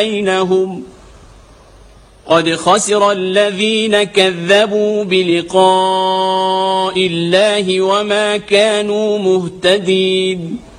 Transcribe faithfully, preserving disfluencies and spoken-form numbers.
بينهم قد خسر الذين كذبوا بلقاء الله وما كانوا مهتدين.